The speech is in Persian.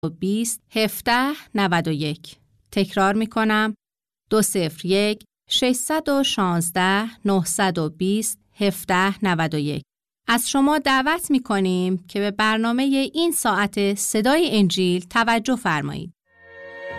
20 17 91. تکرار می کنم 201 616 920 17 91. از شما دعوت می کنیم که به برنامه این ساعت صدای انجیل توجه فرمایید.